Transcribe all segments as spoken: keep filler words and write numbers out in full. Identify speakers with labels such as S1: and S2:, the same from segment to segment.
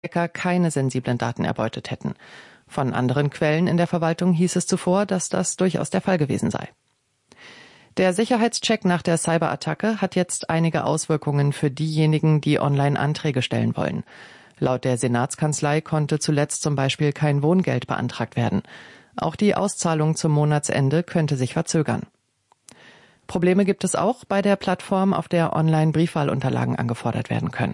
S1: Hacker keine sensiblen Daten erbeutet hätten. Von anderen Quellen in der Verwaltung hieß es zuvor, dass das durchaus der Fall gewesen sei. Der Sicherheitscheck nach der Cyberattacke hat jetzt einige Auswirkungen für diejenigen, die online Anträge stellen wollen. Laut der Senatskanzlei konnte zuletzt zum Beispiel kein Wohngeld beantragt werden. Auch die Auszahlung zum Monatsende könnte sich verzögern. Probleme gibt es auch bei der Plattform, auf der Online-Briefwahlunterlagen angefordert werden können.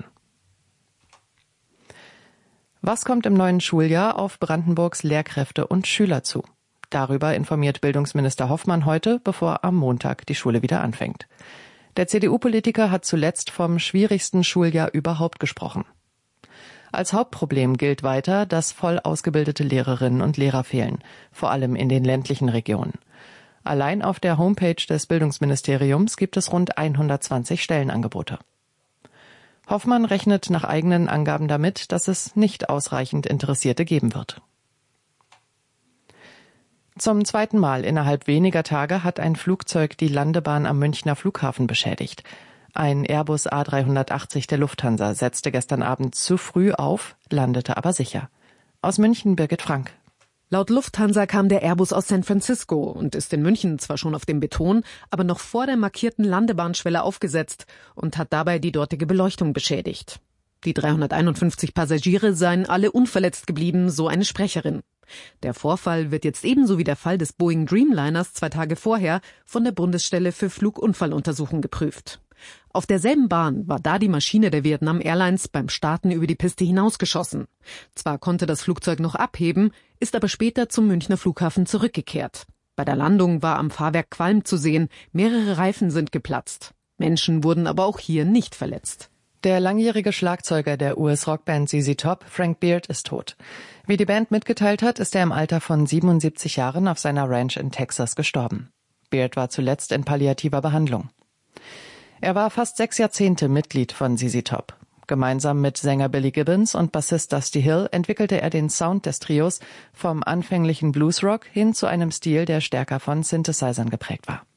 S1: Was kommt im neuen Schuljahr auf Brandenburgs Lehrkräfte und Schüler zu? Darüber informiert Bildungsminister Hoffmann heute, bevor am Montag die Schule wieder anfängt. Der C D U-Politiker hat zuletzt vom schwierigsten Schuljahr überhaupt gesprochen. Als Hauptproblem gilt weiter, dass voll ausgebildete Lehrerinnen und Lehrer fehlen, vor allem in den ländlichen Regionen. Allein auf der Homepage des Bildungsministeriums gibt es rund hundertzwanzig Stellenangebote. Hoffmann rechnet nach eigenen Angaben damit, dass es nicht ausreichend Interessierte geben wird. Zum zweiten Mal innerhalb weniger Tage hat ein Flugzeug die Landebahn am Münchner Flughafen beschädigt. Ein Airbus A dreihundertachtzig der Lufthansa setzte gestern Abend zu früh auf, landete aber sicher. Aus München Birgit Frank.
S2: Laut Lufthansa kam der Airbus aus San Francisco und ist in München zwar schon auf dem Beton, aber noch vor der markierten Landebahnschwelle aufgesetzt und hat dabei die dortige Beleuchtung beschädigt. Die dreihunderteinundfünfzig Passagiere seien alle unverletzt geblieben, so eine Sprecherin. Der Vorfall wird jetzt ebenso wie der Fall des Boeing Dreamliners zwei Tage vorher von der Bundesstelle für Flugunfalluntersuchung geprüft. Auf derselben Bahn war da die Maschine der Vietnam Airlines beim Starten über die Piste hinausgeschossen. Zwar konnte das Flugzeug noch abheben, ist aber später zum Münchner Flughafen zurückgekehrt. Bei der Landung war am Fahrwerk Qualm zu sehen, mehrere Reifen sind geplatzt. Menschen wurden aber auch hier nicht verletzt.
S1: Der langjährige Schlagzeuger der U S-Rockband Z Z Top, Frank Beard, ist tot. Wie die Band mitgeteilt hat, ist er im Alter von siebenundsiebzig Jahren auf seiner Ranch in Texas gestorben. Beard war zuletzt in palliativer Behandlung. Er war fast sechs Jahrzehnte Mitglied von Z Z Top. Gemeinsam mit Sänger Billy Gibbons und Bassist Dusty Hill entwickelte er den Sound des Trios vom anfänglichen Bluesrock hin zu einem Stil, der stärker von Synthesizern geprägt war.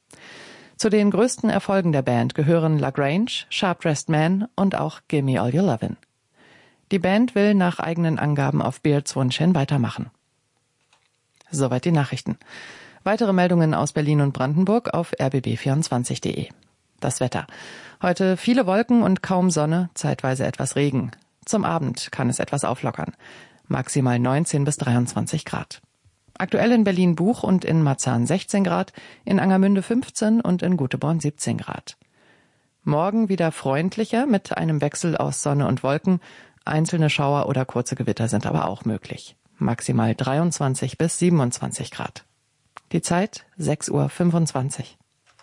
S1: Zu den größten Erfolgen der Band gehören La Grange, Sharp Dressed Man und auch Gimme All Your Lovin'. Die Band will nach eigenen Angaben auf Beards Wunsch hin weitermachen. Soweit die Nachrichten. Weitere Meldungen aus Berlin und Brandenburg auf r b b vierundzwanzig punkt de. Das Wetter. Heute viele Wolken und kaum Sonne, zeitweise etwas Regen. Zum Abend kann es etwas auflockern. Maximal neunzehn bis dreiundzwanzig Grad. Aktuell in Berlin-Buch und in Marzahn sechzehn Grad, in Angermünde fünfzehn und in Göteborg siebzehn Grad. Morgen wieder freundlicher mit einem Wechsel aus Sonne und Wolken. Einzelne Schauer oder kurze Gewitter sind aber auch möglich. Maximal dreiundzwanzig bis siebenundzwanzig Grad. Die Zeit sechs Uhr fünfundzwanzig.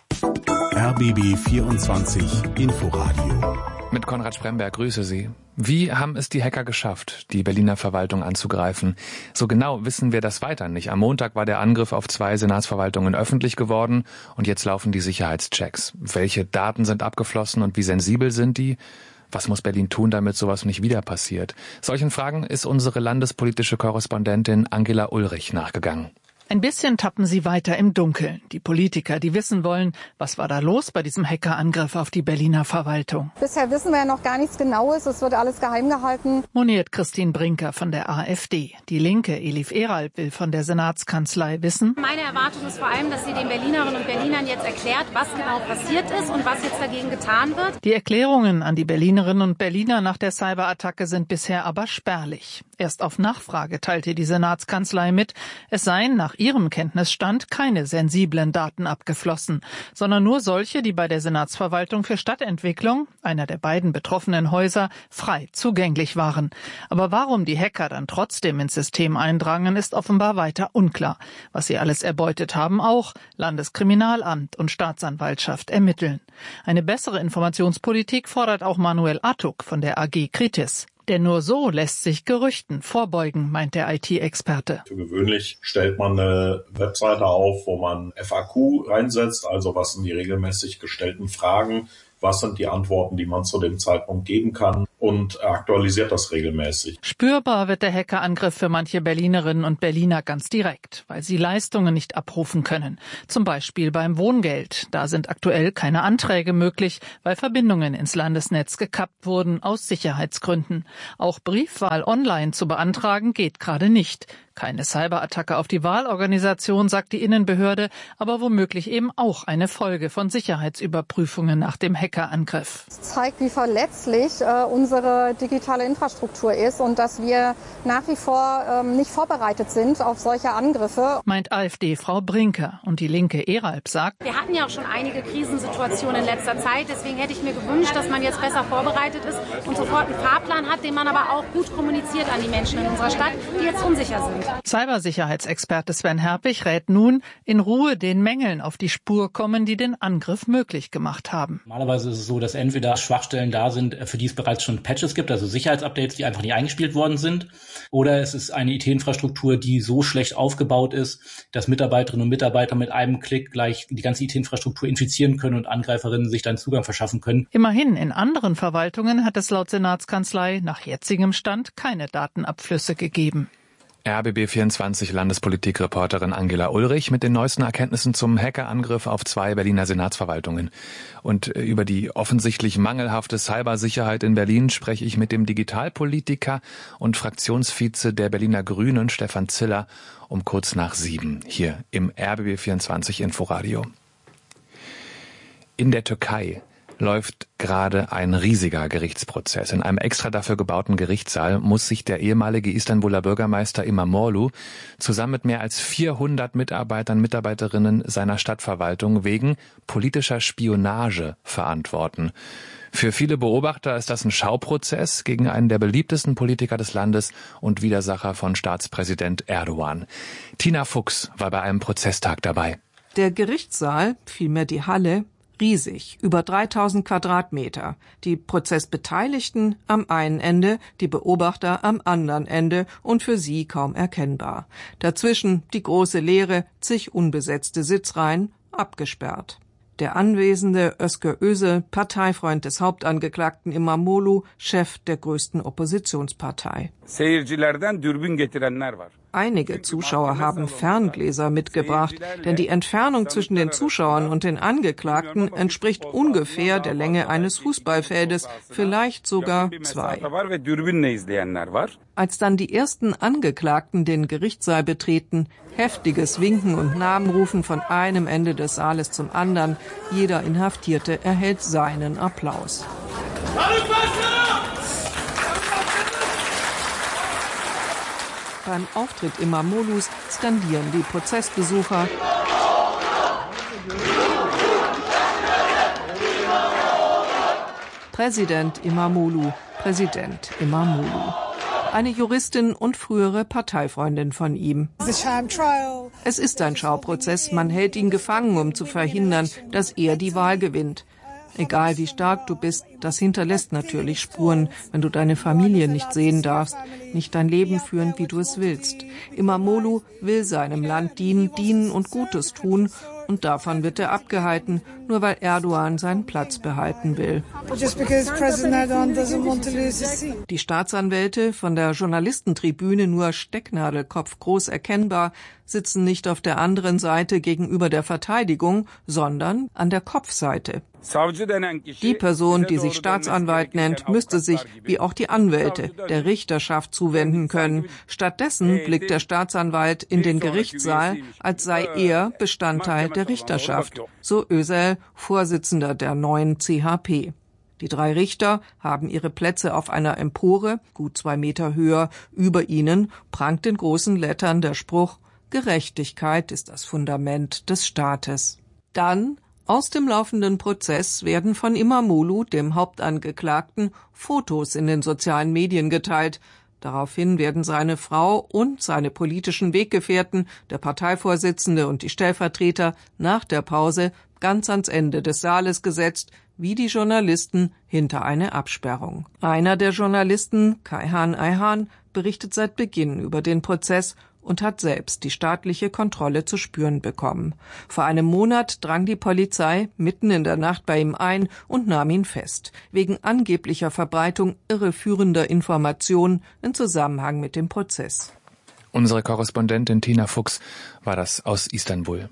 S3: R B B vierundzwanzig Inforadio.
S4: Mit Konrad Spremberg, grüße Sie. Wie haben es die Hacker geschafft, die Berliner Verwaltung anzugreifen? So genau wissen wir das weiter nicht. Am Montag war der Angriff auf zwei Senatsverwaltungen öffentlich geworden und jetzt laufen die Sicherheitschecks. Welche Daten sind abgeflossen und wie sensibel sind die? Was muss Berlin tun, damit sowas nicht wieder passiert? Solchen Fragen ist unsere landespolitische Korrespondentin Angela Ulrich nachgegangen.
S5: Ein bisschen tappen sie weiter im Dunkeln. Die Politiker, die wissen wollen, was war da los bei diesem Hackerangriff auf die Berliner Verwaltung.
S6: Bisher wissen wir ja noch gar nichts Genaues. Es wird alles geheim gehalten.
S5: Moniert Christine Brinker von der AfD. Die Linke, Elif Erald, will von der Senatskanzlei wissen.
S7: Meine Erwartung ist vor allem, dass sie den Berlinerinnen und Berlinern jetzt erklärt, was genau passiert ist und was jetzt dagegen getan wird.
S5: Die Erklärungen an die Berlinerinnen und Berliner nach der Cyberattacke sind bisher aber spärlich. Erst auf Nachfrage teilte die Senatskanzlei mit, es seien nach ihrem Kenntnisstand keine sensiblen Daten abgeflossen, sondern nur solche, die bei der Senatsverwaltung für Stadtentwicklung, einer der beiden betroffenen Häuser, frei zugänglich waren. Aber warum die Hacker dann trotzdem ins System eindrangen, ist offenbar weiter unklar. Was sie alles erbeutet haben, auch Landeskriminalamt und Staatsanwaltschaft ermitteln. Eine bessere Informationspolitik fordert auch Manuel Artuk von der A G Kritis. Denn nur so lässt sich Gerüchten vorbeugen, meint der I T-Experte.
S8: Für gewöhnlich stellt man eine Webseite auf, wo man F A Q reinsetzt, also was sind die regelmäßig gestellten Fragen, was sind die Antworten, die man zu dem Zeitpunkt geben kann. und aktualisiert das regelmäßig.
S5: Spürbar wird der Hackerangriff für manche Berlinerinnen und Berliner ganz direkt, weil sie Leistungen nicht abrufen können. Zum Beispiel beim Wohngeld. Da sind aktuell keine Anträge möglich, weil Verbindungen ins Landesnetz gekappt wurden aus Sicherheitsgründen. Auch Briefwahl online zu beantragen geht gerade nicht. Keine Cyberattacke auf die Wahlorganisation, sagt die Innenbehörde, aber womöglich eben auch eine Folge von Sicherheitsüberprüfungen nach dem Hackerangriff.
S6: Das zeigt, wie verletzlich äh, unsere digitale Infrastruktur ist und dass wir nach wie vor ähm, nicht vorbereitet sind auf solche Angriffe.
S5: Meint AfD-Frau Brinker. Und die linke Eralp sagt:
S7: Wir hatten ja auch schon einige Krisensituationen in letzter Zeit. Deswegen hätte ich mir gewünscht, dass man jetzt besser vorbereitet ist und sofort einen Fahrplan hat, den man aber auch gut kommuniziert an die Menschen in unserer Stadt, die jetzt unsicher sind.
S5: Cybersicherheitsexperte Sven Herpich rät nun, in Ruhe den Mängeln auf die Spur kommen, die den Angriff möglich gemacht haben.
S9: Normalerweise ist es so, dass entweder Schwachstellen da sind, für die es bereits schon Patches gibt, also Sicherheitsupdates, die einfach nicht eingespielt worden sind, oder es ist eine I T-Infrastruktur, die so schlecht aufgebaut ist, dass Mitarbeiterinnen und Mitarbeiter mit einem Klick gleich die ganze I T-Infrastruktur infizieren können und Angreiferinnen sich dann Zugang verschaffen können.
S5: Immerhin, in anderen Verwaltungen hat es laut Senatskanzlei nach jetzigem Stand keine Datenabflüsse gegeben.
S4: R B B vierundzwanzig Landespolitik-Reporterin Angela Ulrich mit den neuesten Erkenntnissen zum Hackerangriff auf zwei Berliner Senatsverwaltungen. Und über die offensichtlich mangelhafte Cybersicherheit in Berlin spreche ich mit dem Digitalpolitiker und Fraktionsvize der Berliner Grünen, Stefan Ziller, um kurz nach sieben hier im R B B vierundzwanzig Inforadio. In der Türkei läuft gerade ein riesiger Gerichtsprozess. In einem extra dafür gebauten Gerichtssaal muss sich der ehemalige Istanbuler Bürgermeister İmamoğlu zusammen mit mehr als vierhundert Mitarbeitern und Mitarbeiterinnen seiner Stadtverwaltung wegen politischer Spionage verantworten. Für viele Beobachter ist das ein Schauprozess gegen einen der beliebtesten Politiker des Landes und Widersacher von Staatspräsident Erdogan. Tina Fuchs war bei einem Prozesstag dabei.
S10: Der Gerichtssaal, vielmehr die Halle, riesig, über dreitausend Quadratmeter. Die Prozessbeteiligten am einen Ende, die Beobachter am anderen Ende und für sie kaum erkennbar. Dazwischen die große Leere, zig unbesetzte Sitzreihen, abgesperrt. Der anwesende Özgür Özel, Parteifreund des Hauptangeklagten İmamoğlu, Chef der größten Oppositionspartei. Einige Zuschauer haben Ferngläser mitgebracht, denn die Entfernung zwischen den Zuschauern und den Angeklagten entspricht ungefähr der Länge eines Fußballfeldes, vielleicht sogar zwei. Als dann die ersten Angeklagten den Gerichtssaal betreten, heftiges Winken und Namenrufen von einem Ende des Saales zum anderen, jeder Inhaftierte erhält seinen Applaus. Beim Auftritt İmamoğlu's skandieren die Prozessbesucher: Präsident İmamoğlu, Präsident İmamoğlu. Eine Juristin und frühere Parteifreundin von ihm. Es ist ein Schauprozess, man hält ihn gefangen, um zu verhindern, dass er die Wahl gewinnt. Egal wie stark du bist, das hinterlässt natürlich Spuren, wenn du deine Familie nicht sehen darfst, nicht dein Leben führen, wie du es willst. İmamoğlu will seinem Land dienen, dienen und Gutes tun, und davon wird er abgehalten, nur weil Erdogan seinen Platz behalten will. Die Staatsanwälte, von der Journalistentribüne nur Stecknadelkopf groß erkennbar, sitzen nicht auf der anderen Seite gegenüber der Verteidigung, sondern an der Kopfseite. Die Person, die sich Staatsanwalt nennt, müsste sich, wie auch die Anwälte, der Richterschaft zuwenden können. Stattdessen blickt der Staatsanwalt in den Gerichtssaal, als sei er Bestandteil der Richterschaft. So Özel, Vorsitzender der neuen C H P. Die drei Richter haben ihre Plätze auf einer Empore, gut zwei Meter höher. Über ihnen prangt in großen Lettern der Spruch: Gerechtigkeit ist das Fundament des Staates. Dann, aus dem laufenden Prozess, werden von İmamoğlu, dem Hauptangeklagten, Fotos in den sozialen Medien geteilt. Daraufhin werden seine Frau und seine politischen Weggefährten, der Parteivorsitzende und die Stellvertreter, nach der Pause ganz ans Ende des Saales gesetzt, wie die Journalisten hinter eine Absperrung. Einer der Journalisten, Kayhan Ayhan, berichtet seit Beginn über den Prozess und hat selbst die staatliche Kontrolle zu spüren bekommen. Vor einem Monat drang die Polizei mitten in der Nacht bei ihm ein und nahm ihn fest, wegen angeblicher Verbreitung irreführender Informationen in Zusammenhang mit dem Prozess.
S4: Unsere Korrespondentin Tina Fuchs war das aus Istanbul.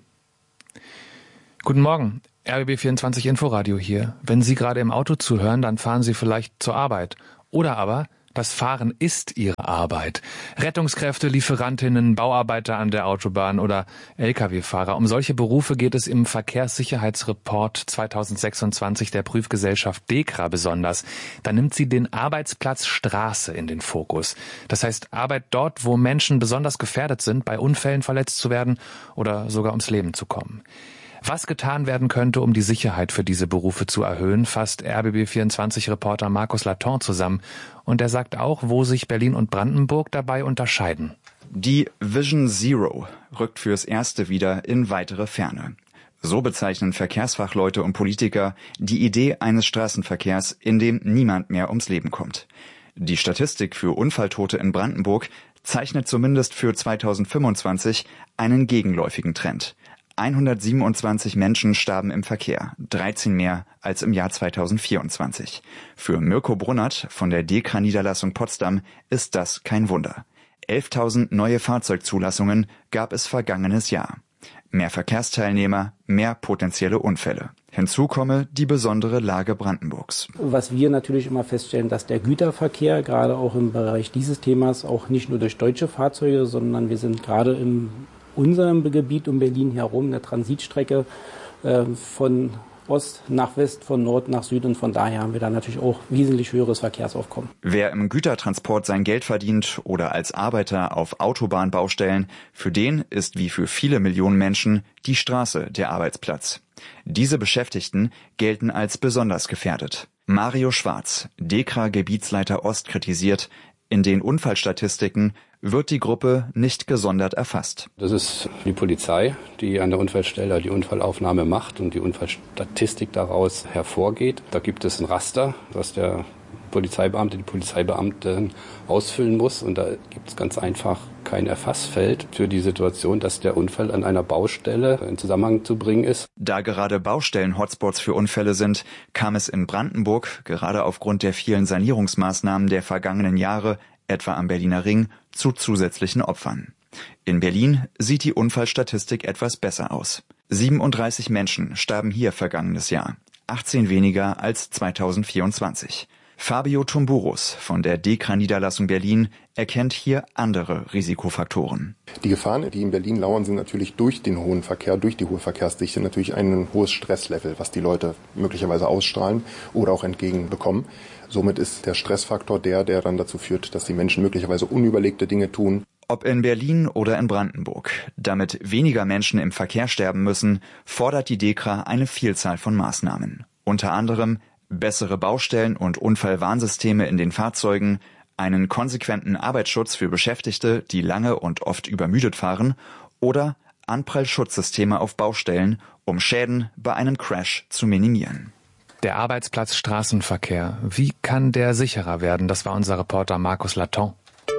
S4: Guten Morgen, R B B vierundzwanzig Inforadio hier. Wenn Sie gerade im Auto zuhören, dann fahren Sie vielleicht zur Arbeit. Oder aber, das Fahren ist Ihre Arbeit. Rettungskräfte, Lieferantinnen, Bauarbeiter an der Autobahn oder L K W-Fahrer. Um solche Berufe geht es im Verkehrssicherheitsreport zweitausendsechsundzwanzig der Prüfgesellschaft DEKRA besonders. Da nimmt sie den Arbeitsplatz Straße in den Fokus. Das heißt Arbeit dort, wo Menschen besonders gefährdet sind, bei Unfällen verletzt zu werden oder sogar ums Leben zu kommen. Was getan werden könnte, um die Sicherheit für diese Berufe zu erhöhen, fasst R B B vierundzwanzig-Reporter Markus Laton zusammen. Und er sagt auch, wo sich Berlin und Brandenburg dabei unterscheiden.
S11: Die Vision Zero rückt fürs Erste wieder in weitere Ferne. So bezeichnen Verkehrsfachleute und Politiker die Idee eines Straßenverkehrs, in dem niemand mehr ums Leben kommt. Die Statistik für Unfalltote in Brandenburg zeichnet zumindest für zweitausendfünfundzwanzig einen gegenläufigen Trend. hundertsiebenundzwanzig Menschen starben im Verkehr, dreizehn mehr als im Jahr zweitausendvierundzwanzig. Für Mirko Brunnert von der DEKRA-Niederlassung Potsdam ist das kein Wunder. elftausend neue Fahrzeugzulassungen gab es vergangenes Jahr. Mehr Verkehrsteilnehmer, mehr potenzielle Unfälle. Hinzu komme die besondere Lage Brandenburgs.
S12: Was wir natürlich immer feststellen, dass der Güterverkehr, gerade auch im Bereich dieses Themas, auch nicht nur durch deutsche Fahrzeuge, sondern wir sind gerade im unserem Gebiet um Berlin herum eine Transitstrecke äh, von Ost nach West, von Nord nach Süd, und von daher haben wir da natürlich auch wesentlich höheres Verkehrsaufkommen.
S11: Wer im Gütertransport sein Geld verdient oder als Arbeiter auf Autobahnbaustellen, für den ist wie für viele Millionen Menschen die Straße der Arbeitsplatz. Diese Beschäftigten gelten als besonders gefährdet. Mario Schwarz, DEKRA-Gebietsleiter Ost, kritisiert, in den Unfallstatistiken wird die Gruppe nicht gesondert erfasst.
S13: Das ist die Polizei, die an der Unfallstelle die Unfallaufnahme macht und die Unfallstatistik daraus hervorgeht. Da gibt es ein Raster, das der Polizeibeamte, die Polizeibeamtin ausfüllen muss. Und da gibt es ganz einfach kein Erfassfeld für die Situation, dass der Unfall an einer Baustelle in Zusammenhang zu bringen ist.
S11: Da gerade Baustellen-Hotspots für Unfälle sind, kam es in Brandenburg, gerade aufgrund der vielen Sanierungsmaßnahmen der vergangenen Jahre, etwa am Berliner Ring, zu zusätzlichen Opfern. In Berlin sieht die Unfallstatistik etwas besser aus. siebenunddreißig Menschen starben hier vergangenes Jahr, achtzehn weniger als zweitausendvierundzwanzig. Fabio Tumburus von der DEKRA-Niederlassung Berlin erkennt hier andere Risikofaktoren.
S14: Die Gefahren, die in Berlin lauern, sind natürlich durch den hohen Verkehr, durch die hohe Verkehrsdichte natürlich ein hohes Stresslevel, was die Leute möglicherweise ausstrahlen oder auch entgegenbekommen. Somit ist der Stressfaktor der, der dann dazu führt, dass die Menschen möglicherweise unüberlegte Dinge tun.
S11: Ob in Berlin oder in Brandenburg, damit weniger Menschen im Verkehr sterben müssen, fordert die DEKRA eine Vielzahl von Maßnahmen. Unter anderem bessere Baustellen- und Unfallwarnsysteme in den Fahrzeugen, einen konsequenten Arbeitsschutz für Beschäftigte, die lange und oft übermüdet fahren, oder Anprallschutzsysteme auf Baustellen, um Schäden bei einem Crash zu minimieren.
S4: Der Arbeitsplatz Straßenverkehr. Wie kann der sicherer werden? Das war unser Reporter Markus Laton.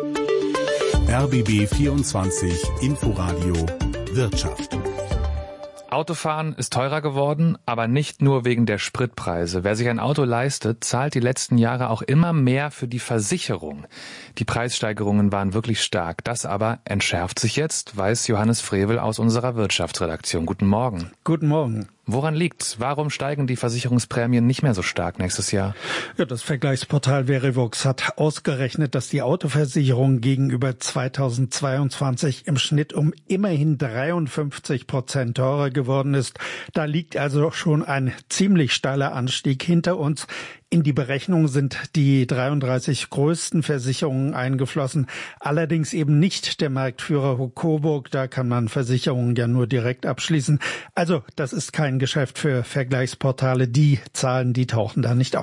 S3: R B B vierundzwanzig Inforadio Wirtschaft.
S4: Autofahren ist teurer geworden, aber nicht nur wegen der Spritpreise. Wer sich ein Auto leistet, zahlt die letzten Jahre auch immer mehr für die Versicherung. Die Preissteigerungen waren wirklich stark. Das aber entschärft sich jetzt, weiß Johannes Frevel aus unserer Wirtschaftsredaktion. Guten Morgen.
S15: Guten Morgen.
S4: Woran liegt's? Warum steigen die Versicherungsprämien nicht mehr so stark nächstes Jahr?
S15: Ja, das Vergleichsportal Verivox hat ausgerechnet, dass die Autoversicherung gegenüber zweitausendzweiundzwanzig im Schnitt um immerhin dreiundfünfzig Prozent teurer geworden ist. Da liegt also schon ein ziemlich steiler Anstieg hinter uns. In die Berechnung sind die dreiunddreißig größten Versicherungen eingeflossen, allerdings eben nicht der Marktführer Coburg, da kann man Versicherungen ja nur direkt abschließen. Also das ist kein Geschäft für Vergleichsportale, die Zahlen, die tauchen da nicht auf.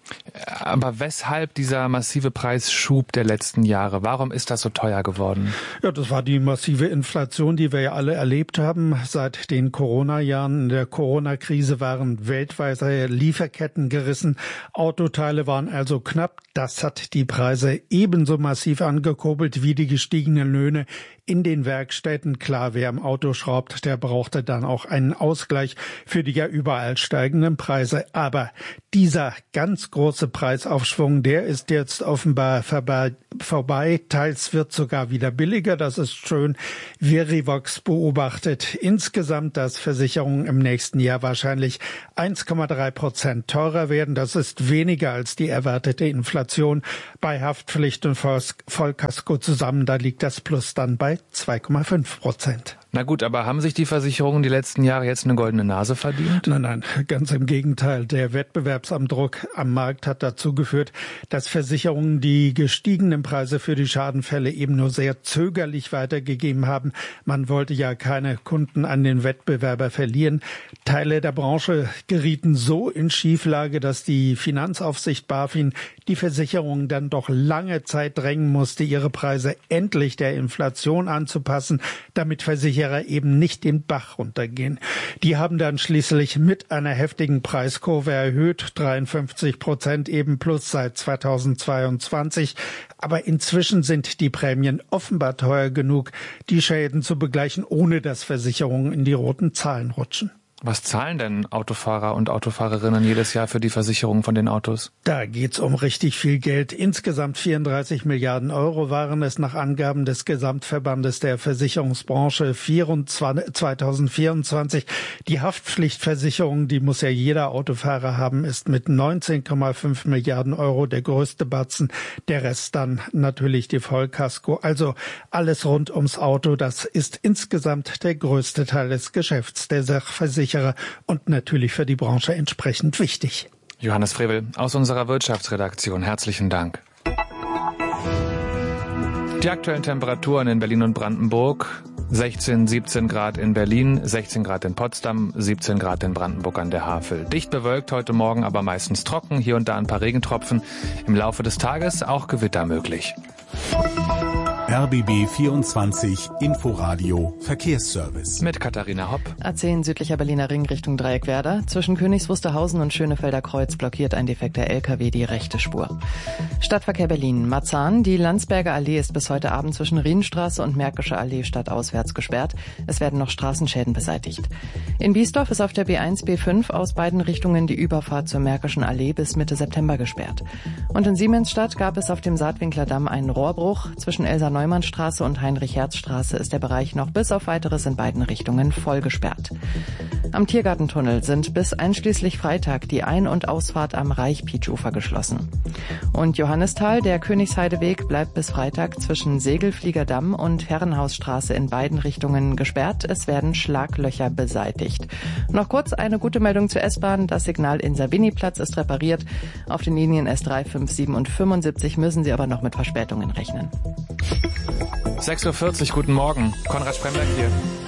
S4: Aber weshalb dieser massive Preisschub der letzten Jahre? Warum ist das so teuer geworden?
S15: Ja, das war die massive Inflation, die wir ja alle erlebt haben seit den Corona-Jahren. In der Corona-Krise waren weltweite Lieferketten gerissen. Autoteile waren also knapp. Das hat die Preise ebenso massiv angekurbelt wie die gestiegenen Löhne in den Werkstätten. Klar, wer im Auto schraubt, der brauchte dann auch einen Ausgleich für die ja überall steigenden Preise. Aber dieser ganz große Preisaufschwung, der ist jetzt offenbar vorbei. Teils wird sogar wieder billiger. Das ist schön. Verivox beobachtet insgesamt, dass Versicherungen im nächsten Jahr wahrscheinlich eins Komma drei Prozent teurer werden. Das ist weniger als die erwartete Inflation. Bei Haftpflicht und Vollkasko zusammen, da liegt das Plus dann bei zwei Komma fünf Prozent.
S4: Na gut, aber haben sich die Versicherungen die letzten Jahre jetzt eine goldene Nase verdient?
S15: Nein, nein, ganz im Gegenteil. Der Wettbewerbsamdruck am Markt hat dazu geführt, dass Versicherungen die gestiegenen Preise für die Schadenfälle eben nur sehr zögerlich weitergegeben haben. Man wollte ja keine Kunden an den Wettbewerber verlieren. Teile der Branche gerieten so in Schieflage, dass die Finanzaufsicht BaFin die Versicherungen dann doch lange Zeit drängen musste, ihre Preise endlich der Inflation anzupassen, damit Versicherer eben nicht den Bach runtergehen. Die haben dann schließlich mit einer heftigen Preiskurve erhöht, dreiundfünfzig Prozent eben plus seit zweitausendzweiundzwanzig. Aber inzwischen sind die Prämien offenbar teuer genug, die Schäden zu begleichen, ohne dass Versicherungen in die roten Zahlen rutschen.
S4: Was zahlen denn Autofahrer und Autofahrerinnen jedes Jahr für die Versicherung von den Autos?
S15: Da geht's um richtig viel Geld. Insgesamt vierunddreißig Milliarden Euro waren es nach Angaben des Gesamtverbandes der Versicherungsbranche zweitausendvierundzwanzig. Die Haftpflichtversicherung, die muss ja jeder Autofahrer haben, ist mit neunzehn Komma fünf Milliarden Euro der größte Batzen. Der Rest dann natürlich die Vollkasko. Also alles rund ums Auto. Das ist insgesamt der größte Teil des Geschäfts der Sachversicherung. Und natürlich für die Branche entsprechend wichtig.
S4: Johannes Frevel aus unserer Wirtschaftsredaktion. Herzlichen Dank. Die aktuellen Temperaturen in Berlin und Brandenburg. sechzehn, siebzehn Grad in Berlin, sechzehn Grad in Potsdam, siebzehn Grad in Brandenburg an der Havel. Dicht bewölkt heute Morgen, aber meistens trocken. Hier und da ein paar Regentropfen. Im Laufe des Tages auch Gewitter möglich.
S3: R B B vierundzwanzig Inforadio Verkehrsservice.
S4: Mit Katharina Hopp.
S1: A zehn südlicher Berliner Ring Richtung Dreieckwerder. Zwischen Königs Wusterhausen und Schönefelder Kreuz blockiert ein defekter L K W die rechte Spur. Stadtverkehr Berlin. Marzahn. Die Landsberger Allee ist bis heute Abend zwischen Rienstraße und Märkische Allee stadtauswärts gesperrt. Es werden noch Straßenschäden beseitigt. In Biesdorf ist auf der B eins B fünf aus beiden Richtungen die Überfahrt zur Märkischen Allee bis Mitte September gesperrt. Und in Siemensstadt gab es auf dem Saatwinkler Damm einen Rohrbruch. Zwischen Elsa-Neumann-Straße und Heinrich-Herz-Straße ist der Bereich noch bis auf Weiteres in beiden Richtungen voll gesperrt. Am Tiergartentunnel sind bis einschließlich Freitag die Ein- und Ausfahrt am Reich-Pietsch-Ufer geschlossen. Und Johannisthal, der Königsheideweg, bleibt bis Freitag zwischen Segelfliegerdamm und Herrenhausstraße in beiden Richtungen gesperrt. Es werden Schlaglöcher beseitigt. Noch kurz eine gute Meldung zur S-Bahn. Das Signal in Sabiniplatz ist repariert. Auf den Linien S drei, fünf, sieben und fünfundsiebzig müssen Sie aber noch mit Verspätungen rechnen.
S4: sechs Uhr vierzig, guten Morgen. Konrad Spremberg hier.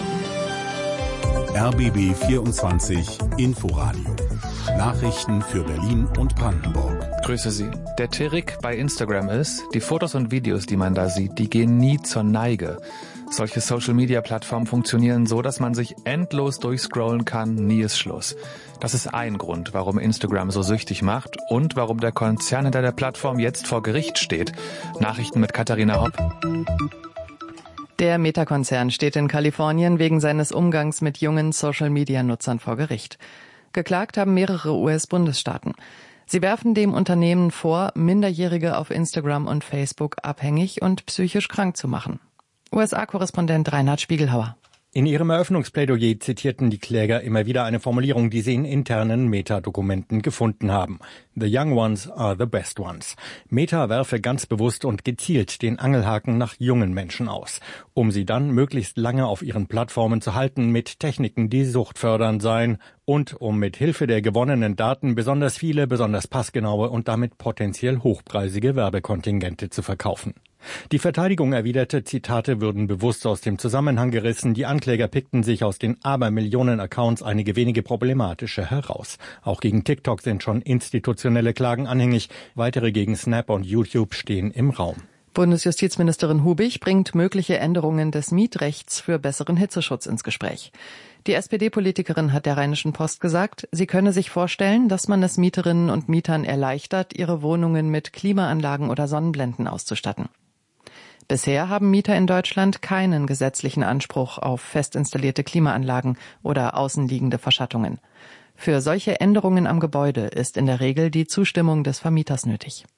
S3: R B B vierundzwanzig Inforadio. Nachrichten für Berlin und Brandenburg.
S4: Grüße Sie. Der Trick bei Instagram ist, die Fotos und Videos, die man da sieht, die gehen nie zur Neige. Solche Social-Media-Plattformen funktionieren so, dass man sich endlos durchscrollen kann, nie ist Schluss. Das ist ein Grund, warum Instagram so süchtig macht und warum der Konzern hinter der Plattform jetzt vor Gericht steht. Nachrichten mit Katharina Hopp.
S1: Der Meta-Konzern steht in Kalifornien wegen seines Umgangs mit jungen Social-Media-Nutzern vor Gericht. Geklagt haben mehrere U S-Bundesstaaten. Sie werfen dem Unternehmen vor, Minderjährige auf Instagram und Facebook abhängig und psychisch krank zu machen. U S A-Korrespondent Reinhard Spiegelhauer.
S16: In ihrem Eröffnungsplädoyer zitierten die Kläger immer wieder eine Formulierung, die sie in internen Meta-Dokumenten gefunden haben. The young ones are the best ones. Meta werfe ganz bewusst und gezielt den Angelhaken nach jungen Menschen aus, um sie dann möglichst lange auf ihren Plattformen zu halten mit Techniken, die suchtfördernd seien und um mit Hilfe der gewonnenen Daten besonders viele, besonders passgenaue und damit potenziell hochpreisige Werbekontingente zu verkaufen. Die Verteidigung erwiderte, Zitate würden bewusst aus dem Zusammenhang gerissen. Die Ankläger pickten sich aus den Abermillionen Accounts einige wenige problematische heraus. Auch gegen TikTok sind schon institutionelle Klagen anhängig. Weitere gegen Snap und YouTube stehen im Raum.
S1: Bundesjustizministerin Hubig bringt mögliche Änderungen des Mietrechts für besseren Hitzeschutz ins Gespräch. Die S P D-Politikerin hat der Rheinischen Post gesagt, sie könne sich vorstellen, dass man es Mieterinnen und Mietern erleichtert, ihre Wohnungen mit Klimaanlagen oder Sonnenblenden auszustatten. Bisher haben Mieter in Deutschland keinen gesetzlichen Anspruch auf fest installierte Klimaanlagen oder außenliegende Verschattungen. Für solche Änderungen am Gebäude ist in der Regel die Zustimmung des Vermieters nötig.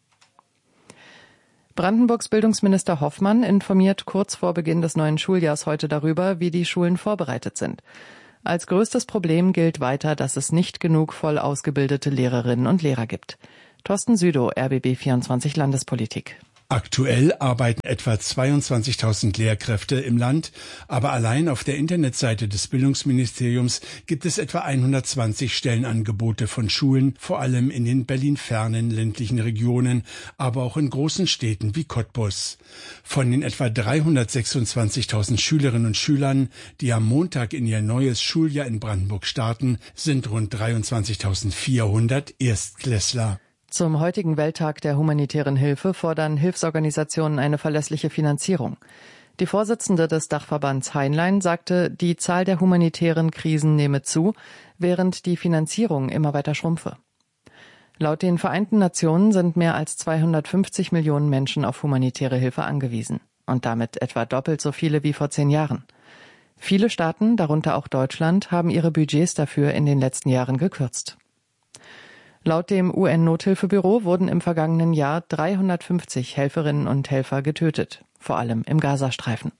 S1: Brandenburgs Bildungsminister Hoffmann informiert kurz vor Beginn des neuen Schuljahrs heute darüber, wie die Schulen vorbereitet sind. Als größtes Problem gilt weiter, dass es nicht genug voll ausgebildete Lehrerinnen und Lehrer gibt. Thorsten Südow, R B B vierundzwanzig Landespolitik.
S17: Aktuell arbeiten etwa zweiundzwanzigtausend Lehrkräfte im Land, aber allein auf der Internetseite des Bildungsministeriums gibt es etwa hundertzwanzig Stellenangebote von Schulen, vor allem in den Berlin-fernen ländlichen Regionen, aber auch in großen Städten wie Cottbus. Von den etwa dreihundertsechsundzwanzigtausend Schülerinnen und Schülern, die am Montag in ihr neues Schuljahr in Brandenburg starten, sind rund dreiundzwanzigtausendvierhundert Erstklässler.
S1: Zum heutigen Welttag der humanitären Hilfe fordern Hilfsorganisationen eine verlässliche Finanzierung. Die Vorsitzende des Dachverbands Heinlein sagte, die Zahl der humanitären Krisen nehme zu, während die Finanzierung immer weiter schrumpfe. Laut den Vereinten Nationen sind mehr als zweihundertfünfzig Millionen Menschen auf humanitäre Hilfe angewiesen und damit etwa doppelt so viele wie vor zehn Jahren. Viele Staaten, darunter auch Deutschland, haben ihre Budgets dafür in den letzten Jahren gekürzt. Laut dem U N-Nothilfebüro wurden im vergangenen Jahr dreihundertfünfzig Helferinnen und Helfer getötet, vor allem im Gazastreifen.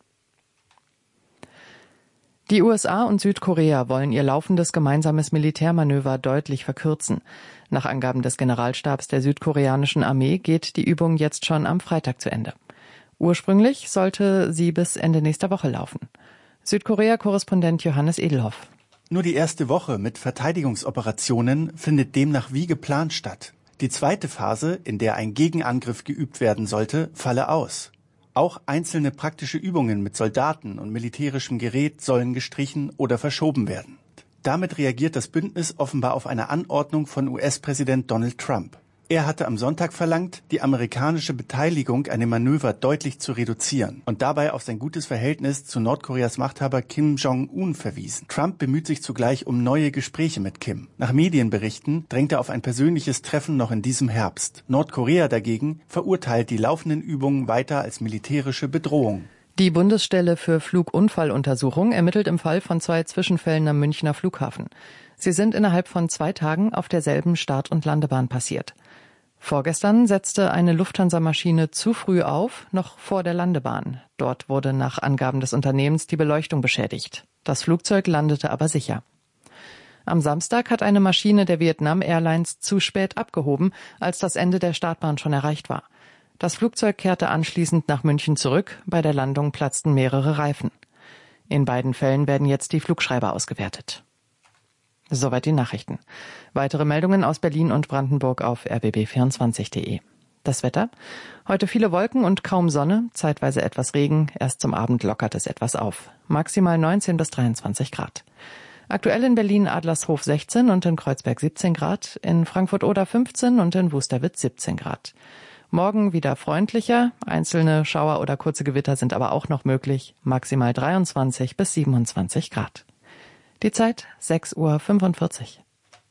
S1: Die U S A und Südkorea wollen ihr laufendes gemeinsames Militärmanöver deutlich verkürzen. Nach Angaben des Generalstabs der südkoreanischen Armee geht die Übung jetzt schon am Freitag zu Ende. Ursprünglich sollte sie bis Ende nächster Woche laufen. Südkorea-Korrespondent Johannes Edelhoff.
S18: Nur die erste Woche mit Verteidigungsoperationen findet demnach wie geplant statt. Die zweite Phase, in der ein Gegenangriff geübt werden sollte, falle aus. Auch einzelne praktische Übungen mit Soldaten und militärischem Gerät sollen gestrichen oder verschoben werden. Damit reagiert das Bündnis offenbar auf eine Anordnung von U S-Präsident Donald Trump. Er hatte am Sonntag verlangt, die amerikanische Beteiligung an dem Manöver deutlich zu reduzieren und dabei auf sein gutes Verhältnis zu Nordkoreas Machthaber Kim Jong-un verwiesen. Trump bemüht sich zugleich um neue Gespräche mit Kim. Nach Medienberichten drängt er auf ein persönliches Treffen noch in diesem Herbst. Nordkorea dagegen verurteilt die laufenden Übungen weiter als militärische Bedrohung.
S1: Die Bundesstelle für Flugunfalluntersuchung ermittelt im Fall von zwei Zwischenfällen am Münchner Flughafen. Sie sind innerhalb von zwei Tagen auf derselben Start- und Landebahn passiert. Vorgestern setzte eine Lufthansa-Maschine zu früh auf, noch vor der Landebahn. Dort wurde nach Angaben des Unternehmens die Beleuchtung beschädigt. Das Flugzeug landete aber sicher. Am Samstag hat eine Maschine der Vietnam Airlines zu spät abgehoben, als das Ende der Startbahn schon erreicht war. Das Flugzeug kehrte anschließend nach München zurück. Bei der Landung platzten mehrere Reifen. In beiden Fällen werden jetzt die Flugschreiber ausgewertet. Soweit die Nachrichten. Weitere Meldungen aus Berlin und Brandenburg auf r b b vierundzwanzig punkt de. Das Wetter? Heute viele Wolken und kaum Sonne, zeitweise etwas Regen. Erst zum Abend lockert es etwas auf. Maximal neunzehn bis dreiundzwanzig Grad. Aktuell in Berlin Adlershof sechzehn und in Kreuzberg siebzehn Grad, in Frankfurt-Oder fünfzehn und in Wusterwitz siebzehn Grad. Morgen wieder freundlicher, einzelne Schauer oder kurze Gewitter sind aber auch noch möglich. Maximal dreiundzwanzig bis siebenundzwanzig Grad. Die Zeit sechs Uhr fünfundvierzig.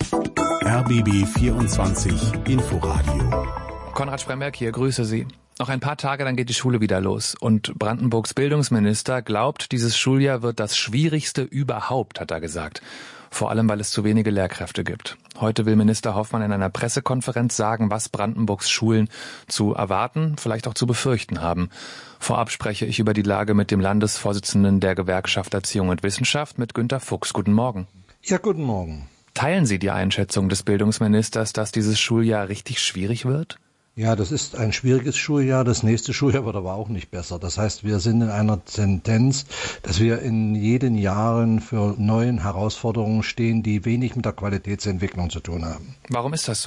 S3: R B B vierundzwanzig Inforadio.
S4: Konrad Spremberg hier, grüße Sie. Noch ein paar Tage, dann geht die Schule wieder los. Und Brandenburgs Bildungsminister glaubt, dieses Schuljahr wird das schwierigste überhaupt, hat er gesagt. Vor allem, weil es zu wenige Lehrkräfte gibt. Heute will Minister Hoffmann in einer Pressekonferenz sagen, was Brandenburgs Schulen zu erwarten, vielleicht auch zu befürchten haben. Vorab spreche ich über die Lage mit dem Landesvorsitzenden der Gewerkschaft Erziehung und Wissenschaft, mit Günter Fuchs. Guten Morgen.
S19: Ja, guten Morgen.
S4: Teilen Sie die Einschätzung des Bildungsministers, dass dieses Schuljahr richtig schwierig wird?
S19: Ja, das ist ein schwieriges Schuljahr. Das nächste Schuljahr wird aber auch nicht besser. Das heißt, wir sind in einer Tendenz, dass wir in jeden Jahren für neuen Herausforderungen stehen, die wenig mit der Qualitätsentwicklung zu tun haben.
S4: Warum ist das so?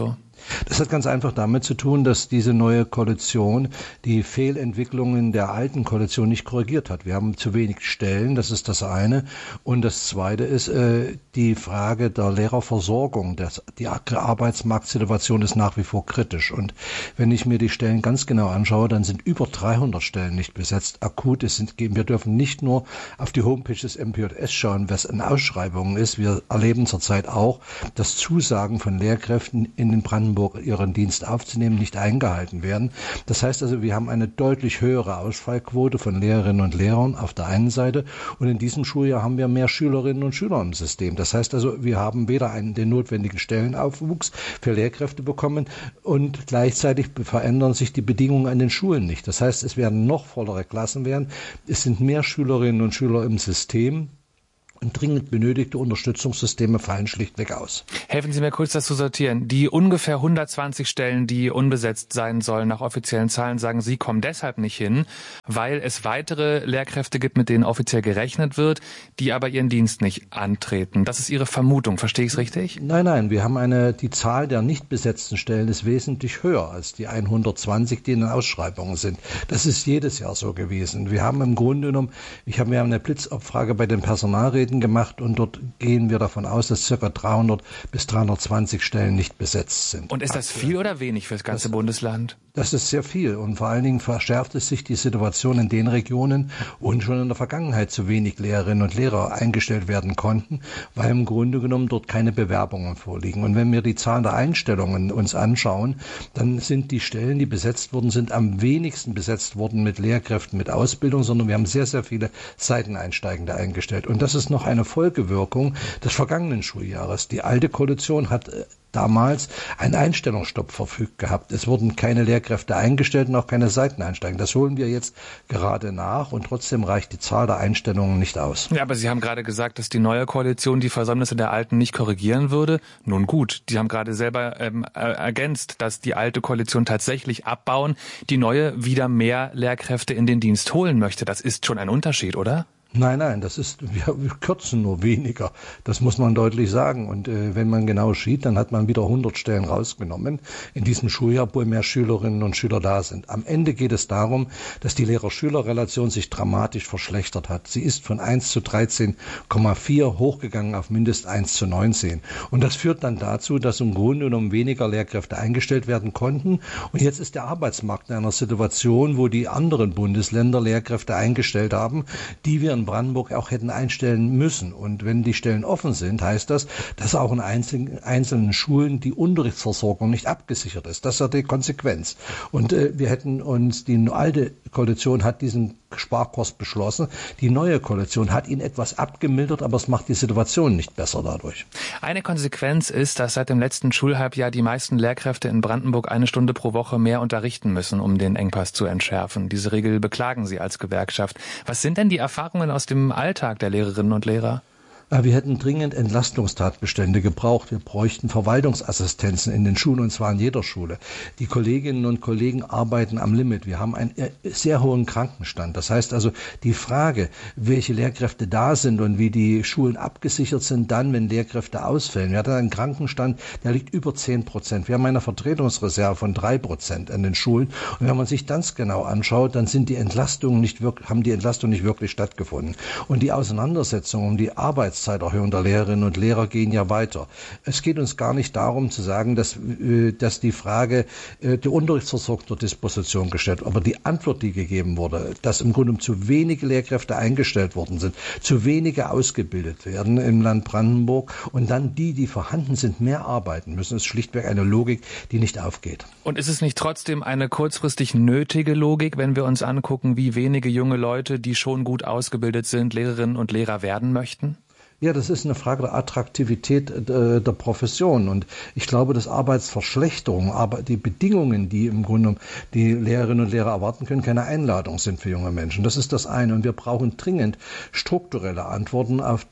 S19: Das hat ganz einfach damit zu tun, dass diese neue Koalition die Fehlentwicklungen der alten Koalition nicht korrigiert hat. Wir haben zu wenig Stellen, das ist das eine. Und das zweite ist äh, die Frage der Lehrerversorgung. Das, die Arbeitsmarktsituation ist nach wie vor kritisch. Und wenn ich mir die Stellen ganz genau anschaue, dann sind über dreihundert Stellen nicht besetzt. Akut ist, wir dürfen nicht nur auf die Homepage des M P J S schauen, was in Ausschreibungen ist. Wir erleben zurzeit auch, dass Zusagen von Lehrkräften in den Brandenburg ihren Dienst aufzunehmen nicht eingehalten werden. Das heißt also, wir haben eine deutlich höhere Ausfallquote von Lehrerinnen und Lehrern auf der einen Seite und in diesem Schuljahr haben wir mehr Schülerinnen und Schüler im System. Das heißt also, wir haben weder einen den notwendigen Stellenaufwuchs für Lehrkräfte bekommen und gleichzeitig verändern sich die Bedingungen an den Schulen nicht. Das heißt, es werden noch vollere Klassen werden. Es sind mehr Schülerinnen und Schüler im System. Und dringend benötigte Unterstützungssysteme fallen schlichtweg aus.
S4: Helfen Sie mir kurz, das zu sortieren. Die ungefähr hundertzwanzig Stellen, die unbesetzt sein sollen, nach offiziellen Zahlen, sagen Sie, kommen deshalb nicht hin, weil es weitere Lehrkräfte gibt, mit denen offiziell gerechnet wird, die aber ihren Dienst nicht antreten. Das ist Ihre Vermutung. Verstehe ich es richtig?
S19: Nein, nein. Wir haben eine, die Zahl der nicht besetzten Stellen ist wesentlich höher als die hundertzwanzig, die in den Ausschreibungen sind. Das ist jedes Jahr so gewesen. Wir haben im Grunde genommen, ich habe mir eine Blitzabfrage bei den Personalräten gemacht und dort gehen wir davon aus, dass ca. dreihundert bis dreihundertzwanzig Stellen nicht besetzt sind.
S4: Und ist das viel oder wenig für das ganze das, Bundesland?
S19: Das ist sehr viel und vor allen Dingen verschärft es sich die Situation in den Regionen, wo schon in der Vergangenheit zu wenig Lehrerinnen und Lehrer eingestellt werden konnten, weil im Grunde genommen dort keine Bewerbungen vorliegen. Und wenn wir die Zahlen der Einstellungen uns anschauen, dann sind die Stellen, die besetzt wurden, sind am wenigsten besetzt worden mit Lehrkräften mit Ausbildung, sondern wir haben sehr, sehr viele Seiteneinsteigende eingestellt. Und das ist noch eine Folgewirkung des vergangenen Schuljahres. Die alte Koalition hat damals einen Einstellungsstopp verfügt gehabt. Es wurden keine Lehrkräfte eingestellt und auch keine Seiteneinsteigen. Das holen wir jetzt gerade nach und trotzdem reicht die Zahl der Einstellungen nicht aus.
S4: Ja, aber Sie haben gerade gesagt, dass die neue Koalition die Versäumnisse der alten nicht korrigieren würde. Nun gut, die haben gerade selber ähm, ergänzt, dass die alte Koalition tatsächlich abbauen, die neue wieder mehr Lehrkräfte in den Dienst holen möchte. Das ist schon ein Unterschied, oder?
S19: Nein, nein, das ist, wir, wir kürzen nur weniger. Das muss man deutlich sagen. Und äh, wenn man genau sieht, dann hat man wieder hundert Stellen rausgenommen in diesem Schuljahr, wo mehr Schülerinnen und Schüler da sind. Am Ende geht es darum, dass die Lehrer-Schüler-Relation sich dramatisch verschlechtert hat. Sie ist von eins zu dreizehn Komma vier hochgegangen auf mindestens eins zu neunzehn. Und das führt dann dazu, dass im Grunde genommen weniger Lehrkräfte eingestellt werden konnten. Und jetzt ist der Arbeitsmarkt in einer Situation, wo die anderen Bundesländer Lehrkräfte eingestellt haben, die wir in Brandenburg auch hätten einstellen müssen. Und wenn die Stellen offen sind, heißt das, dass auch in einzelnen, einzelnen Schulen die Unterrichtsversorgung nicht abgesichert ist. Das ist ja die Konsequenz. Und äh, wir hätten uns, die alte Koalition hat diesen Sparkurs beschlossen. Die neue Koalition hat ihn etwas abgemildert, aber es macht die Situation nicht besser dadurch.
S4: Eine Konsequenz ist, dass seit dem letzten Schulhalbjahr die meisten Lehrkräfte in Brandenburg eine Stunde pro Woche mehr unterrichten müssen, um den Engpass zu entschärfen. Diese Regel beklagen Sie als Gewerkschaft. Was sind denn die Erfahrungen aus dem Alltag der Lehrerinnen und Lehrer?
S19: Wir hätten dringend Entlastungstatbestände gebraucht. Wir bräuchten Verwaltungsassistenzen in den Schulen, und zwar in jeder Schule. Die Kolleginnen und Kollegen arbeiten am Limit. Wir haben einen sehr hohen Krankenstand. Das heißt also, die Frage, welche Lehrkräfte da sind und wie die Schulen abgesichert sind, dann, wenn Lehrkräfte ausfällen. Wir hatten einen Krankenstand, der liegt über zehn Prozent. Wir haben eine Vertretungsreserve von drei Prozent an den Schulen. Und wenn man sich ganz genau anschaut, dann sind die Entlastungen nicht wirklich, haben die Entlastungen nicht wirklich stattgefunden. Und die Auseinandersetzung um die Arbeits Zeiterhöhung der Lehrerinnen und Lehrer gehen ja weiter. Es geht uns gar nicht darum zu sagen, dass, dass die Frage der Unterrichtsversorgung zur Disposition gestellt wird. Aber die Antwort, die gegeben wurde, dass im Grunde zu wenige Lehrkräfte eingestellt worden sind, zu wenige ausgebildet werden im Land Brandenburg und dann die, die vorhanden sind, mehr arbeiten müssen, ist schlichtweg eine Logik, die nicht aufgeht.
S4: Und ist es nicht trotzdem eine kurzfristig nötige Logik, wenn wir uns angucken, wie wenige junge Leute, die schon gut ausgebildet sind, Lehrerinnen und Lehrer werden möchten?
S19: Ja, das ist eine Frage der Attraktivität äh, der Profession. Und ich glaube, dass Arbeitsverschlechterung, aber die Bedingungen, die im Grunde die Lehrerinnen und Lehrer erwarten können, keine Einladung sind für junge Menschen. Das ist das eine. Und wir brauchen dringend strukturelle Antworten auf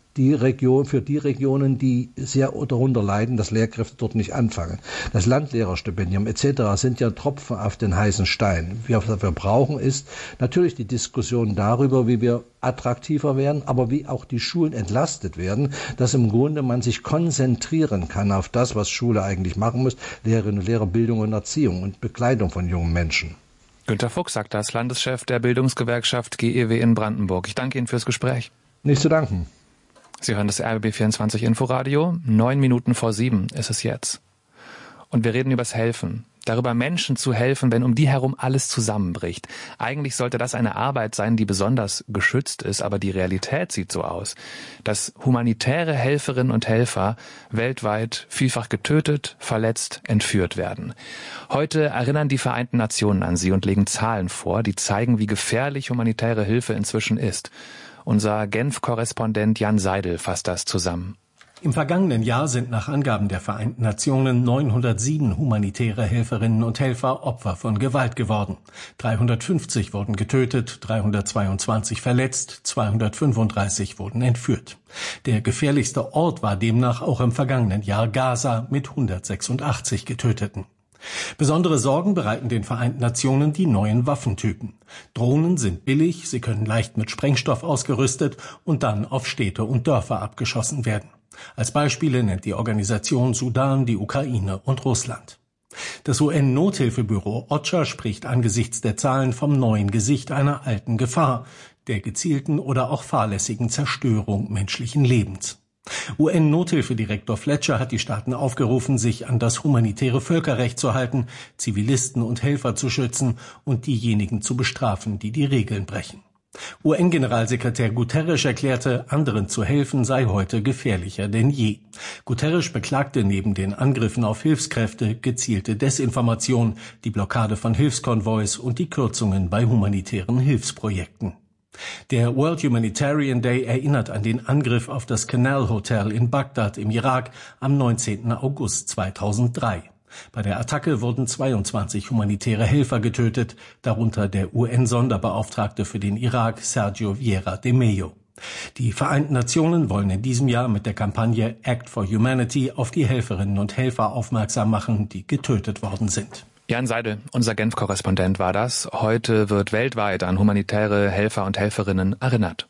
S19: die Region, für die Regionen, die sehr darunter leiden, dass Lehrkräfte dort nicht anfangen. Das Landlehrerstipendium et cetera sind ja Tropfen auf den heißen Stein. Was wir brauchen, ist natürlich die Diskussion darüber, wie wir attraktiver werden, aber wie auch die Schulen entlastet werden, dass im Grunde man sich konzentrieren kann auf das, was Schule eigentlich machen muss, Lehrerinnen und Lehrer, Bildung und Erziehung und Begleitung von jungen Menschen.
S4: Günter Fuchs sagt das, Landeschef der Bildungsgewerkschaft G E W in Brandenburg. Ich danke Ihnen fürs Gespräch.
S19: Nicht zu danken.
S4: Sie hören das R B B vierundzwanzig Inforadio. Neun Minuten vor sieben ist es jetzt. Und wir reden übers Helfen. Darüber, Menschen zu helfen, wenn um die herum alles zusammenbricht. Eigentlich sollte das eine Arbeit sein, die besonders geschützt ist, aber die Realität sieht so aus, dass humanitäre Helferinnen und Helfer weltweit vielfach getötet, verletzt, entführt werden. Heute erinnern die Vereinten Nationen an sie und legen Zahlen vor, die zeigen, wie gefährlich humanitäre Hilfe inzwischen ist. Unser Genf-Korrespondent Jan Seidel fasst das zusammen.
S20: Im vergangenen Jahr sind nach Angaben der Vereinten Nationen neunhundertsieben humanitäre Helferinnen und Helfer Opfer von Gewalt geworden. dreihundertfünfzig wurden getötet, dreihundertzweiundzwanzig verletzt, zweihundertfünfunddreißig wurden entführt. Der gefährlichste Ort war demnach auch im vergangenen Jahr Gaza mit hundertsechsundachtzig Getöteten. Besondere Sorgen bereiten den Vereinten Nationen die neuen Waffentypen. Drohnen sind billig, sie können leicht mit Sprengstoff ausgerüstet und dann auf Städte und Dörfer abgeschossen werden. Als Beispiele nennt die Organisation Sudan, die Ukraine und Russland. Das U N-Nothilfebüro OCHA spricht angesichts der Zahlen vom neuen Gesicht einer alten Gefahr, der gezielten oder auch fahrlässigen Zerstörung menschlichen Lebens. U N-Nothilfedirektor Fletcher hat die Staaten aufgerufen, sich an das humanitäre Völkerrecht zu halten, Zivilisten und Helfer zu schützen und diejenigen zu bestrafen, die die Regeln brechen. U N-Generalsekretär Guterres erklärte, anderen zu helfen sei heute gefährlicher denn je. Guterres beklagte neben den Angriffen auf Hilfskräfte gezielte Desinformation, die Blockade von Hilfskonvois und die Kürzungen bei humanitären Hilfsprojekten. Der World Humanitarian Day erinnert an den Angriff auf das Canal Hotel in Bagdad im Irak am neunzehnten August zweitausenddrei. Bei der Attacke wurden zweiundzwanzig humanitäre Helfer getötet, darunter der U N-Sonderbeauftragte für den Irak, Sergio Vieira de Mello. Die Vereinten Nationen wollen in diesem Jahr mit der Kampagne Act for Humanity auf die Helferinnen und Helfer aufmerksam machen, die getötet worden sind.
S4: Jan Seidel, unser Genf-Korrespondent war das. Heute wird weltweit an humanitäre Helfer und Helferinnen erinnert.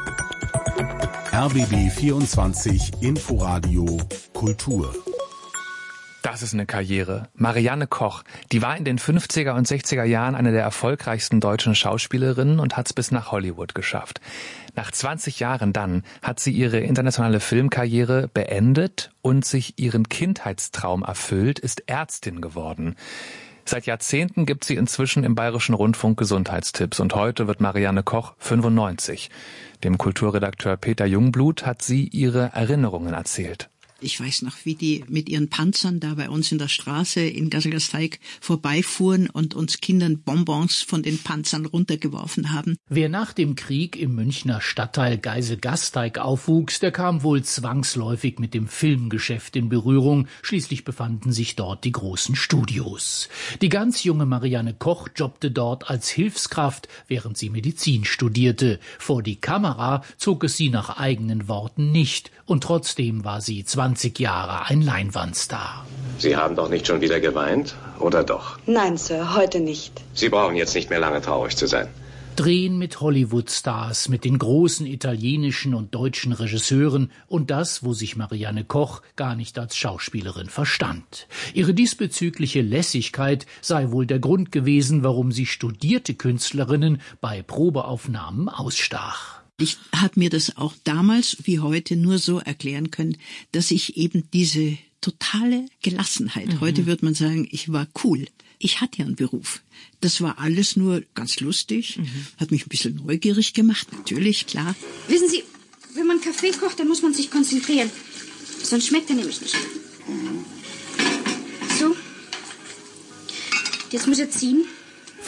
S3: R B B vierundzwanzig Inforadio Kultur.
S4: Das ist eine Karriere. Marianne Koch, die war in den fünfziger und sechziger Jahren eine der erfolgreichsten deutschen Schauspielerinnen und hat's bis nach Hollywood geschafft. Nach zwanzig Jahren dann hat sie ihre internationale Filmkarriere beendet und sich ihren Kindheitstraum erfüllt, ist Ärztin geworden. Seit Jahrzehnten gibt sie inzwischen im Bayerischen Rundfunk Gesundheitstipps und heute wird Marianne Koch fünfundneunzig. Dem Kulturredakteur Peter Jungblut hat sie ihre Erinnerungen erzählt.
S21: Ich weiß noch, wie die mit ihren Panzern da bei uns in der Straße in Gasselgersteig vorbeifuhren und uns Kindern Bonbons von den Panzern runtergeworfen haben.
S22: Wer nach dem Krieg im Münchner Stadtteil Geisel-Gasteig aufwuchs, der kam wohl zwangsläufig mit dem Filmgeschäft in Berührung. Schließlich befanden sich dort die großen Studios. Die ganz junge Marianne Koch jobbte dort als Hilfskraft, während sie Medizin studierte. Vor die Kamera zog es sie nach eigenen Worten nicht. Und trotzdem war sie zwanzig Jahre ein Leinwandstar.
S23: Sie haben doch nicht schon wieder geweint, oder doch?
S24: Nein, Sir, heute nicht.
S23: Sie brauchen jetzt nicht mehr lange traurig zu sein.
S22: Drehen mit Hollywood-Stars, mit den großen italienischen und deutschen Regisseuren und das, wo sich Marianne Koch gar nicht als Schauspielerin verstand. Ihre diesbezügliche Lässigkeit sei wohl der Grund gewesen, warum sie studierte Künstlerinnen bei Probeaufnahmen ausstach.
S21: Ich habe mir das auch damals wie heute nur so erklären können, dass ich eben diese totale Gelassenheit, mhm. heute würde man sagen, ich war cool. Ich hatte ja einen Beruf. Das war alles nur ganz lustig, mhm. hat mich ein bisschen neugierig gemacht, natürlich, klar.
S25: Wissen Sie, wenn man Kaffee kocht, dann muss man sich konzentrieren. Sonst schmeckt er nämlich nicht. So. Jetzt muss er ziehen.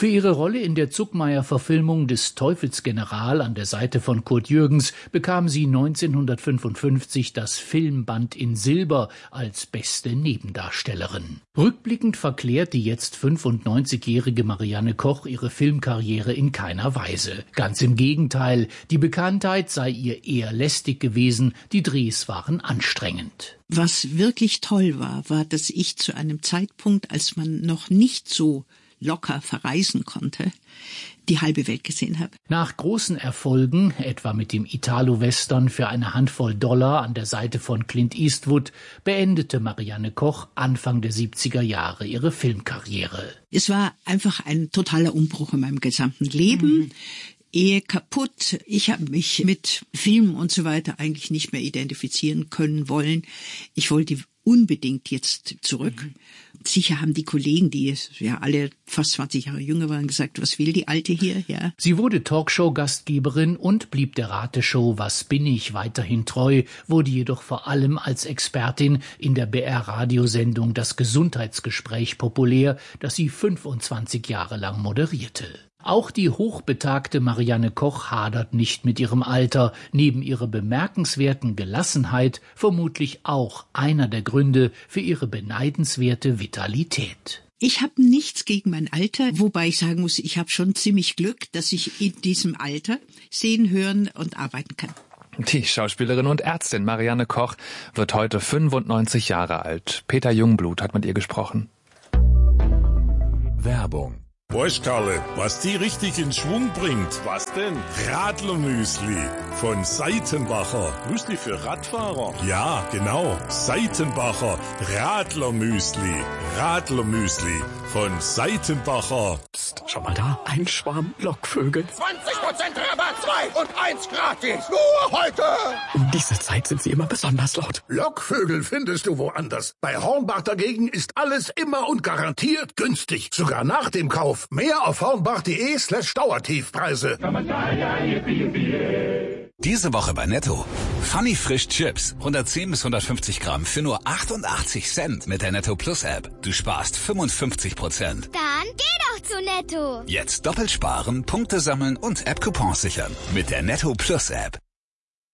S22: Für ihre Rolle in der Zuckmayer-Verfilmung des Teufelsgeneral an der Seite von Kurt Jürgens bekam sie neunzehnhundertfünfundfünfzig das Filmband in Silber als beste Nebendarstellerin. Rückblickend verklärt die jetzt fünfundneunzigjährige Marianne Koch ihre Filmkarriere in keiner Weise. Ganz im Gegenteil, die Bekanntheit sei ihr eher lästig gewesen, die Drehs waren anstrengend.
S21: Was wirklich toll war, war, dass ich zu einem Zeitpunkt, als man noch nicht so locker verreisen konnte, die halbe Welt gesehen habe.
S22: Nach großen Erfolgen, etwa mit dem Italo-Western für eine Handvoll Dollar an der Seite von Clint Eastwood, beendete Marianne Koch Anfang der siebziger Jahre ihre Filmkarriere.
S21: Es war einfach ein totaler Umbruch in meinem gesamten Leben. Mhm. Ehe kaputt. Ich habe mich mit Film und so weiter eigentlich nicht mehr identifizieren können wollen. Ich wollte unbedingt jetzt zurück. Mhm. Sicher haben die Kollegen, die ja alle fast zwanzig Jahre jünger waren, gesagt, was will die Alte hier? Ja.
S22: Sie wurde Talkshow-Gastgeberin und blieb der Rateshow Was bin ich weiterhin treu, wurde jedoch vor allem als Expertin in der B R-Radiosendung Das Gesundheitsgespräch populär, das sie fünfundzwanzig Jahre lang moderierte. Auch die hochbetagte Marianne Koch hadert nicht mit ihrem Alter, neben ihrer bemerkenswerten Gelassenheit vermutlich auch einer der Gründe für ihre beneidenswerte Vitalität.
S21: Ich habe nichts gegen mein Alter, wobei ich sagen muss, ich habe schon ziemlich Glück, dass ich in diesem Alter sehen, hören und arbeiten kann.
S4: Die Schauspielerin und Ärztin Marianne Koch wird heute fünfundneunzig Jahre alt. Peter Jungblut hat mit ihr gesprochen.
S3: Werbung.
S2: Weißt, Karle, was die richtig in Schwung bringt? Was denn? Radlermüsli von Seitenbacher. Müsli für Radfahrer? Ja, genau. Seitenbacher Radlermüsli. Radlermüsli von Seitenbacher.
S6: Psst, schau mal da. Ein Schwarm Lockvögel.
S7: zwanzig Prozent Rabatt, zwei und eins gratis. Nur heute.
S6: Um diese Zeit sind sie immer besonders laut.
S7: Lockvögel findest du woanders. Bei Hornbach dagegen ist alles immer und garantiert günstig. Sogar nach dem Kauf. Mehr auf hornbach.de slash Dauertiefpreise.
S8: Diese Woche bei Netto. Funny Frisch Chips. hundertzehn bis hundertfünfzig Gramm für nur achtundachtzig Cent mit der Netto Plus App. Du sparst fünfundfünfzig Prozent.
S24: Dann geh doch zu Netto.
S8: Jetzt doppelt sparen, Punkte sammeln und App-Coupons sichern. Mit der Netto Plus App.